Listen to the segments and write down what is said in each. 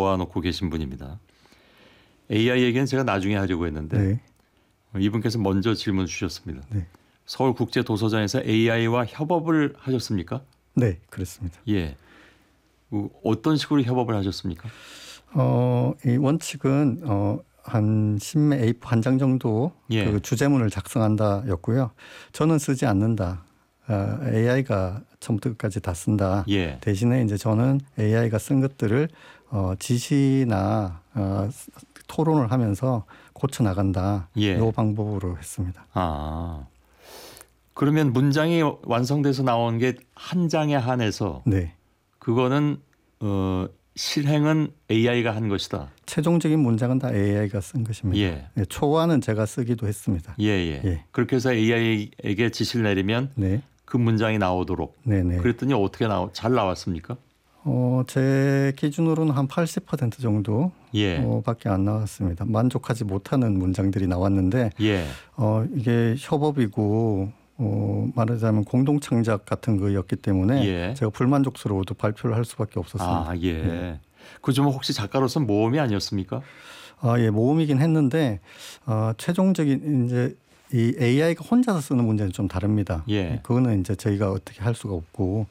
모아놓고 계신 분입니다. AI 얘기는 제가 나중에 하려고 했는데 네. 이분께서 먼저 질문 주셨습니다. 네. 서울국제도서관에서 AI와 협업을 하셨습니까? 네, 그렇습니다. 예. 어떤 식으로 협업을 하셨습니까? 이 원칙은 한 10매 A4 한 장 정도 예. 그 주제문을 작성한다였고요. 저는 쓰지 않는다. AI가 처음부터 끝까지 다 쓴다. 예. 대신에 이제 저는 AI가 쓴 것들을 지시나 토론을 하면서 고쳐 나간다. 예. 이 방법으로 했습니다. 그러면 문장이 완성돼서 나온 게 한 장에 한해서 네. 그거는 실행은 AI가 한 것이다. 최종적인 문장은 다 AI가 쓴 것입니다. 예. 네, 초안은 제가 쓰기도 했습니다. 예. 예. 그렇게 해서 AI에게 지시를 내리면 네. 그 문장이 나오도록. 네네. 그랬더니 어떻게 잘 나왔습니까? 제 기준으로는 한 80% 정도 예. 밖에 안 나왔습니다. 만족하지 못하는 문장들이 나왔는데 예. 이게 협업이고 말하자면 공동 창작 같은 거였기 때문에 예. 제가 불만족스러워도 발표를 할 수밖에 없었습니다. 예. 네. 그 좀 혹시 작가로서 모험이 아니었습니까? 예, 모험이긴 했는데 최종적인 이제 이 AI가 혼자서 쓰는 문제는 좀 다릅니다. 예. 그거는 이제 저희가 어떻게 할 수가 없고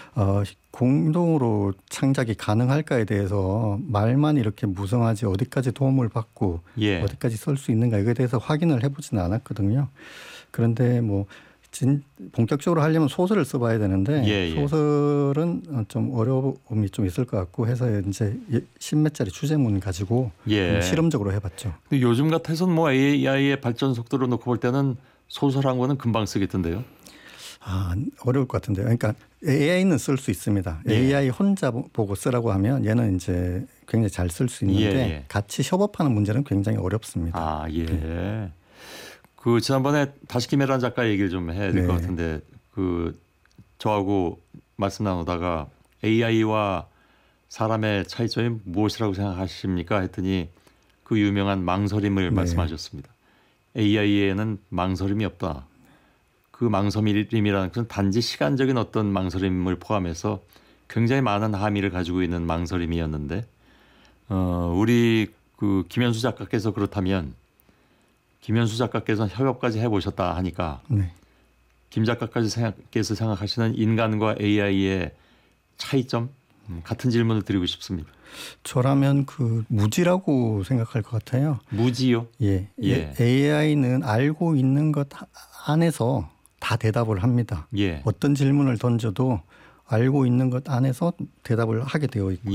공동으로 창작이 가능할까에 대해서 말만 이렇게 무성하지 어디까지 도움을 받고 예. 어디까지 쓸 수 있는가 이거에 대해서 확인을 해보지는 않았거든요. 그런데 뭐 본격적으로 하려면 소설을 써봐야 되는데 예. 소설은 좀 어려움이 좀 있을 것 같고 해서 이제 10매짜리 주제문 가지고 실험적으로 해봤죠. 요즘 같아서는 뭐 AI의 발전 속도를 놓고 볼 때는 소설 한 권은 금방 쓰겠던데요. 어려울 것 같은데요. 그러니까 AI는 쓸 수 있습니다. 예. AI 혼자 보고 쓰라고 하면 얘는 이제 굉장히 잘 쓸 수 있는데 같이 협업하는 문제는 굉장히 어렵습니다. 예. 그 지난번에 다시키메란 작가 얘기를 좀 해야 될 것 같은데 저하고 말씀 나누다가 AI와 사람의 차이점이 무엇이라고 생각하십니까? 했더니 그 유명한 망설임을 말씀하셨습니다. AI에는 망설임이 없다. 그 망설임이라는 것은 단지 시간적인 어떤 망설임을 포함해서 굉장히 많은 함의를 가지고 있는 망설임이었는데 우리 그 김현수 작가께서 그렇다면 김현수 작가께서는 협업까지 해보셨다 하니까 김 작가께서 생각하시는 인간과 AI의 차이점 같은 질문을 드리고 싶습니다. 저라면 그 무지라고 생각할 것 같아요. 무지요? 예. AI는 알고 있는 것 안에서 다 대답을 합니다. 어떤 질문을 던져도 알고 있는 것 안에서 대답을 하게 되어 있고요.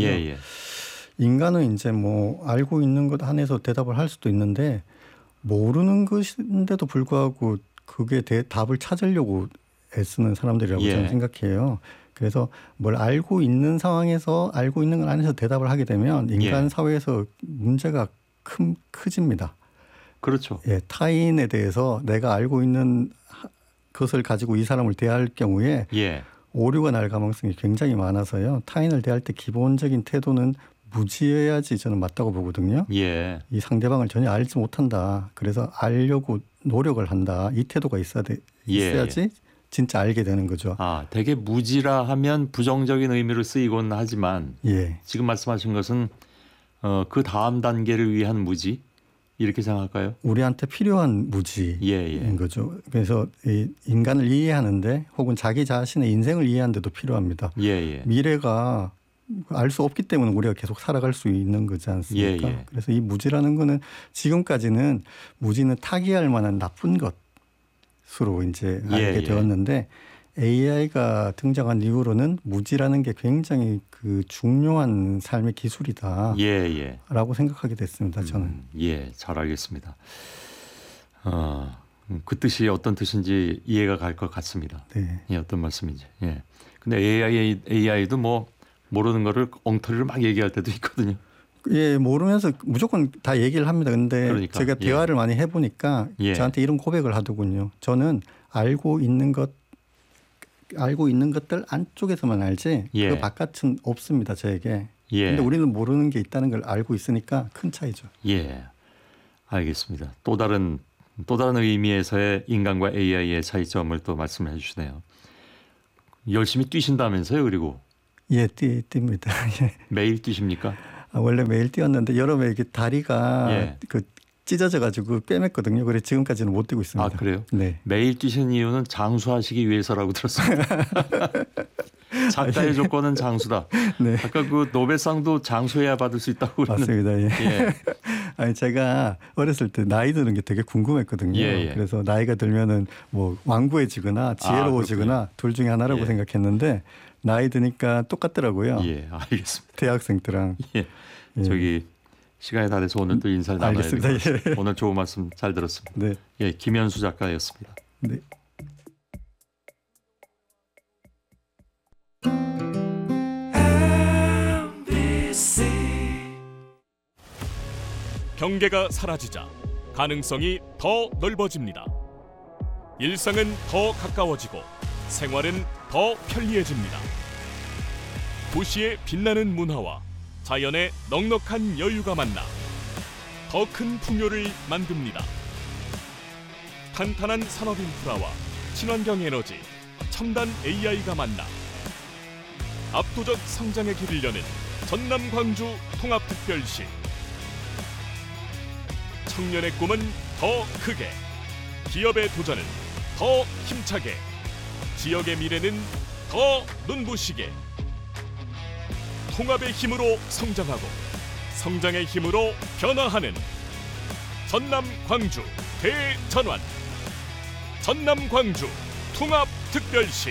인간은 이제 뭐 알고 있는 것 안에서 대답을 할 수도 있는데 모르는 것인데도 불구하고 그게 답을 찾으려고 애쓰는 사람들이라고 저는 생각해요. 그래서 뭘 알고 있는 상황에서 알고 있는 것 안에서 대답을 하게 되면 인간 사회에서 문제가 커집니다. 그렇죠. 타인에 대해서 내가 알고 있는 것을 가지고 이 사람을 대할 경우에 오류가 날 가능성이 굉장히 많아서요. 타인을 대할 때 기본적인 태도는 무지해야지 저는 맞다고 보거든요. 이 상대방을 전혀 알지 못한다. 그래서 알려고 노력을 한다. 이 태도가 있어야지 진짜 알게 되는 거죠. 되게 무지라 하면 부정적인 의미로 쓰이곤 하지만 지금 말씀하신 것은 그 다음 단계를 위한 무지 이렇게 생각할까요? 우리한테 필요한 무지인 거죠. 그래서 이 인간을 이해하는데 혹은 자기 자신의 인생을 이해하는데도 필요합니다. 미래가 알 수 없기 때문에 우리가 계속 살아갈 수 있는 거지 않습니까? 그래서 이 무지라는 거는 지금까지는 무지는 타개할 만한 나쁜 것으로 이제 알게 되었는데 AI가 등장한 이후로는 무지라는 게 굉장히 그 중요한 삶의 기술이다라고 생각하게 됐습니다. 저는. 잘 알겠습니다. 그 뜻이 어떤 뜻인지 이해가 갈 것 같습니다. 어떤 말씀인지. 근데 AI도 뭐 모르는 거를 엉터리로 막 얘기할 때도 있거든요. 모르면서 무조건 다 얘기를 합니다. 근데 제가 대화를 많이 해보니까 저한테 이런 고백을 하더군요. 저는 알고 있는 것들 안쪽에서만 알지 그 바깥은 없습니다. 저에게. 근데 우리는 모르는 게 있다는 걸 알고 있으니까 큰 차이죠. 알겠습니다. 또 다른 의미에서의 인간과 AI의 차이점을 또 말씀해 주시네요. 열심히 뛰신다면서요, 그리고? 뜁니다. 매일 뛰십니까? 원래 매일 뛰었는데 여름에 이게 다리가 예. 그 찢어져가지고 꿰맸거든요. 그래서 지금까지는 못 뛰고 있습니다. 아 그래요? 네. 매일 뛰시는 이유는 장수하시기 위해서라고 들었습니다. 작가의 조건은 장수다. 네. 아까 그 노벨상도 장수해야 받을 수 있다고 그러는데. 맞습니다. 예. 예. 아니 제가 어렸을 때 나이 드는 게 되게 궁금했거든요. 예. 그래서 나이가 들면은 뭐 완고해지거나 지혜로워지거나 둘 중에 하나라고 예. 생각했는데 나이 드니까 똑같더라고요. 예, 알겠습니다. 대학생 때랑. 예. 예. 저기 시간이 다 돼서 오늘 또 인사를 나눠야 알겠습니다. 되겠습니다. 예. 오늘 좋은 말씀 잘 들었습니다. 네. 예, 김현수 작가였습니다. 네. 경계가 사라지자 가능성이 더 넓어집니다. 일상은 더 가까워지고 생활은 더 편리해집니다. 도시의 빛나는 문화와 자연의 넉넉한 여유가 만나 더 큰 풍요를 만듭니다. 탄탄한 산업 인프라와 친환경 에너지, 첨단 AI가 만나 압도적 성장의 길을 여는 전남 광주 통합특별시. 청년의 꿈은 더 크게, 기업의 도전은 더 힘차게, 지역의 미래는 더 눈부시게. 통합의 힘으로 성장하고 성장의 힘으로 변화하는 전남 광주 대전환. 전남 광주 통합특별시.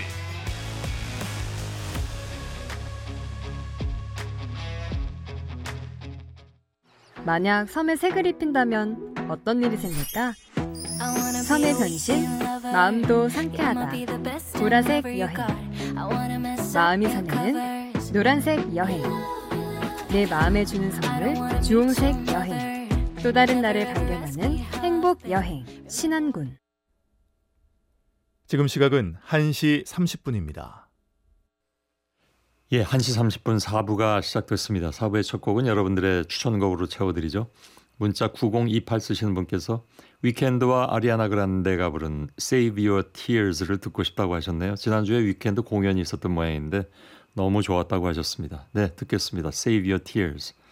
만약 섬에 색을 입힌다면 어떤 일이 생길까? 섬의 변신, 마음도 상쾌하다. 보라색 여행. 마음이 설레는 노란색 여행. 내 마음에 주는 선물, 주홍색 여행. 또 다른 나를 발견하는 행복 여행. 신안군. 지금 시각은 1시 30분입니다. 예, 1시 30분 4부가 시작됐습니다. 4부의 첫 곡은 여러분들의 추천곡으로 채워드리죠. 문자 9028 쓰시는 분께서 위켄드와 아리아나 그란데가 부른 Save Your Tears를 듣고 싶다고 하셨네요. 지난주에 위켄드 공연이 있었던 모양인데 너무 좋았다고 하셨습니다. 네, 듣겠습니다. Save Your Tears.